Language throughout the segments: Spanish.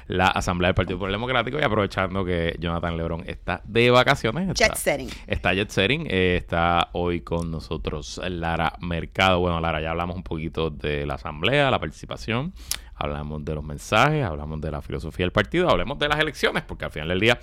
la Asamblea del Partido Popular Democrático, y aprovechando que Jonathan Lebrón está de vacaciones. Está jet setting. Está hoy con nosotros Lara Mercado. Bueno, Lara, ya hablamos un poquito de la Asamblea, la participación, hablamos de los mensajes, hablamos de la filosofía del partido, hablemos de las elecciones, porque al final del día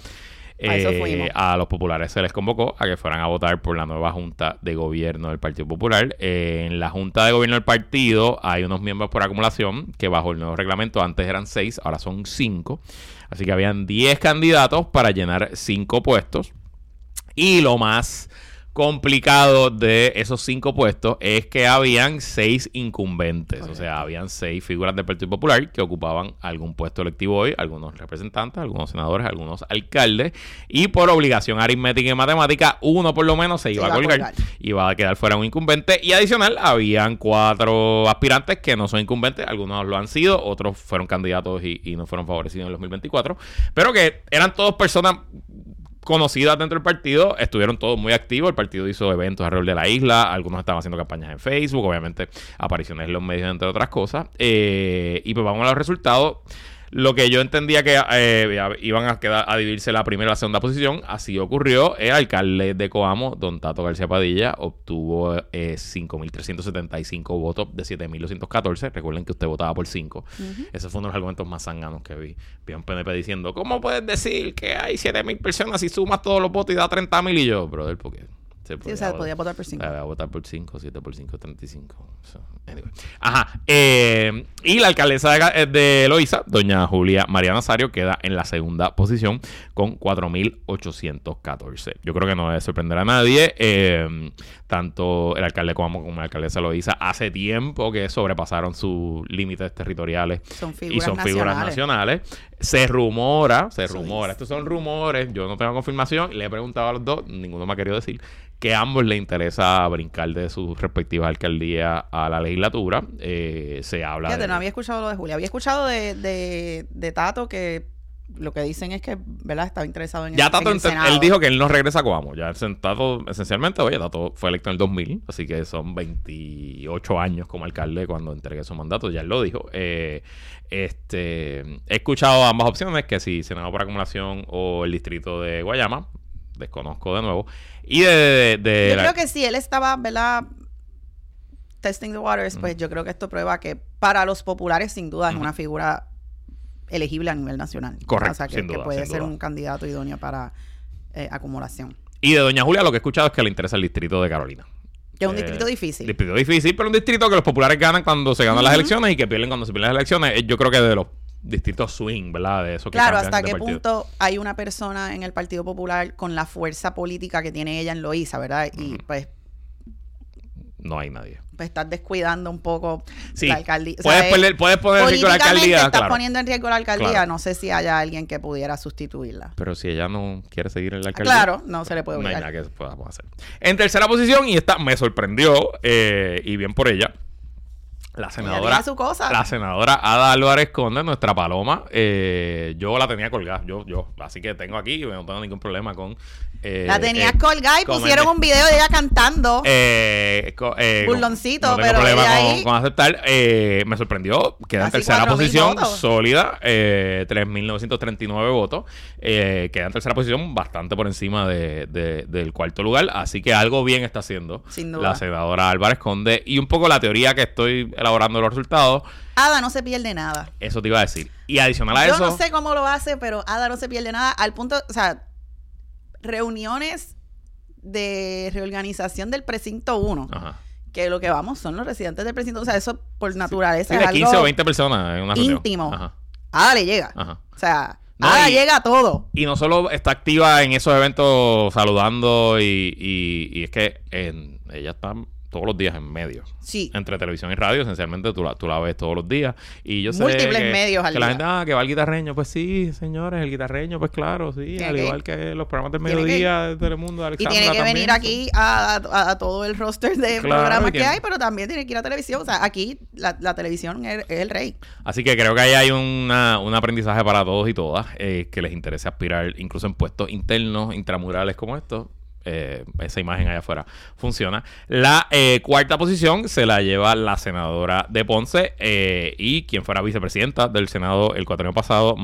a los populares se les convocó a que fueran a votar por la nueva Junta de Gobierno del Partido Popular. En la Junta de Gobierno del partido hay unos miembros por acumulación que bajo el nuevo reglamento antes eran 6, ahora son 5. Así que habían 10 candidatos para llenar 5 puestos. Y lo más complicado de esos 5 puestos es que habían 6 incumbentes. Correcto. O sea, habían 6 figuras del Partido Popular que ocupaban algún puesto electivo hoy, algunos representantes, algunos senadores, algunos alcaldes, y por obligación aritmética y matemática, uno por lo menos se iba a colgar. Iba a quedar fuera un incumbente, y adicional habían 4 aspirantes que no son incumbentes, algunos lo han sido, otros fueron candidatos y no fueron favorecidos en el 2024, pero que eran todos personas conocidas dentro del partido, estuvieron todos muy activos. El partido hizo eventos alrededor de la isla, algunos estaban haciendo campañas en Facebook, obviamente apariciones en los medios, entre otras cosas. Y pues vamos a los resultados. Lo que yo entendía que iban a dividirse la primera y la segunda posición, así ocurrió. El alcalde de Coamo, don Tato García Padilla, obtuvo 5.375 votos de 7.214. Recuerden que usted votaba por 5. Ese fue uno de los argumentos más zanganos que vi. Vi a un PNP diciendo, ¿cómo puedes decir que hay 7.000 personas si sumas todos los votos y da 30.000? Y yo, brother, ¿por qué? Podía votar por 5. Podía votar por 5, 7 por 5, 35. So, anyway. Ajá. Y la alcaldesa de Loíza, doña Julia María Nazario, queda en la segunda posición con 4.814. Yo creo que no debe sorprender a nadie. Tanto el alcalde como la alcaldesa de Loíza hace tiempo que sobrepasaron sus límites territoriales. Son figuras nacionales. Se rumora. Estos son rumores. Yo no tengo confirmación. Le he preguntado a los dos. Ninguno me ha querido decir que a ambos les interesa brincar de sus respectivas alcaldías a la legislatura. Se habla Fíjate, no había escuchado lo de Julia. Había escuchado de Tato, que lo que dicen es que, ¿verdad?, estaba interesado en Tato, el Senado. Él dijo que él no regresa a Coamo. Ya Tato, esencialmente, Tato fue electo en el 2000, así que son 28 años como alcalde cuando entregue su mandato. Ya él lo dijo. He escuchado ambas opciones, que si Senado por acumulación o el distrito de Guayama. Desconozco de nuevo. Y yo creo que sí, él estaba, ¿verdad?, testing the waters. Pues yo creo que esto prueba que para los populares, sin duda, es una figura elegible a nivel nacional. Correcto, o sea, que puede ser un candidato idóneo para acumulación. Y de doña Julia lo que he escuchado es que le interesa el distrito de Carolina. Que es un distrito difícil. Pero un distrito que los populares ganan cuando se ganan las elecciones y que pierden cuando se pierden las elecciones. Yo creo que de los distritos swing, ¿verdad? De eso que claro, hasta qué punto hay una persona en el Partido Popular con la fuerza política que tiene ella en Loíza, ¿verdad? Y pues no hay nadie. Pues estás descuidando un poco la alcaldía. Puedes poner en riesgo la alcaldía. Estás poniendo en riesgo la alcaldía. Claro. No sé si haya alguien que pudiera sustituirla. Pero si ella no quiere seguir en la alcaldía. Claro, no se le puede obligar. No hay nada que podamos hacer. En tercera posición, y esta me sorprendió, y bien por ella, la senadora Ada Álvarez Conde, nuestra paloma. Yo la tenía colgada. Yo. Así que tengo aquí, no tengo ningún problema con. La tenías colgada y pusieron un video de ella cantando. Burloncito, no tengo problema con aceptar. Me sorprendió. Queda en tercera posición, sólida. 3.939 votos. Queda en tercera posición, bastante por encima del cuarto lugar. Así que algo bien está haciendo la senadora Álvarez Conde. Y un poco la teoría que estoy elaborando los resultados. Ada no se pierde nada. Eso te iba a decir. Y adicional a eso. Yo no sé cómo lo hace, pero Ada no se pierde nada. Al punto, o sea, reuniones de reorganización del precinto 1. Ajá. Que lo que vamos son los residentes del precinto. O sea, eso por naturaleza es algo 15 o 20 personas en una reunión. Íntimo. Ajá. Ada le llega. Ajá. O sea, Ada llega a todo. Y no solo está activa en esos eventos saludando y es que ella está todos los días en medios. Sí. Entre televisión y radio, esencialmente tú la ves todos los días. Y yo sé múltiples medios al que día. la gente, que va el guitarreño. Pues sí, señores, el guitarreño, pues claro, sí. Al igual que los programas del mediodía de Telemundo, de Alexandra. Y tiene que también, venir aquí a todo el roster de programas que hay, pero también tiene que ir a televisión. O sea, aquí la televisión es el rey. Así que creo que ahí hay un aprendizaje para todos y todas que les interese aspirar, incluso en puestos internos, intramurales como estos. Esa imagen allá afuera funciona. La cuarta posición se la lleva la senadora de Ponce y quien fuera vicepresidenta del Senado el cuatrienio pasado,